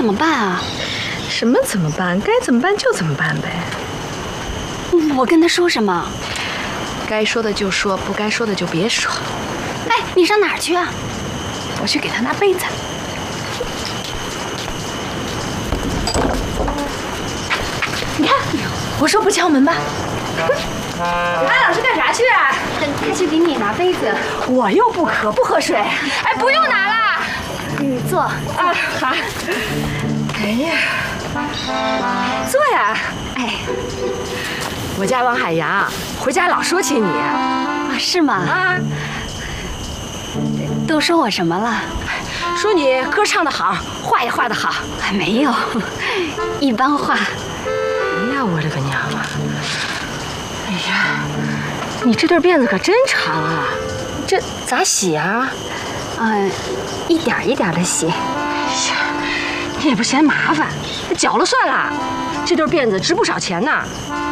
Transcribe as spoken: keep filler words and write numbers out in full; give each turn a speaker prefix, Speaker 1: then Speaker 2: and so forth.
Speaker 1: 怎么办啊？
Speaker 2: 什么怎么办？该怎么办就怎么办呗。
Speaker 1: 我跟他说什么？
Speaker 2: 该说的就说，不该说的就别说。
Speaker 1: 哎，你上哪儿去啊？
Speaker 2: 我去给他拿被子。你看，我说不敲门吧。
Speaker 3: 安老师干啥去啊？
Speaker 1: 他去给你拿杯子。
Speaker 3: 我又不渴，不喝水。哎，不用拿了。
Speaker 1: 你坐。
Speaker 3: 啊，好。哎呀，坐呀。
Speaker 1: 哎，
Speaker 3: 我家王海洋回家老说起你。
Speaker 1: 啊，是吗？
Speaker 3: 啊。
Speaker 1: 都说我什么了？
Speaker 3: 说你歌唱得好，画也画得好。
Speaker 1: 哎，没有，一般画。
Speaker 3: 哎呀，我的个娘啊！哎呀，你这对辫子可真长啊，这咋洗啊？
Speaker 1: 嗯，一点一点的洗。
Speaker 3: 哎呀，你也不嫌麻烦，绞了算了。这对辫子值不少钱呢。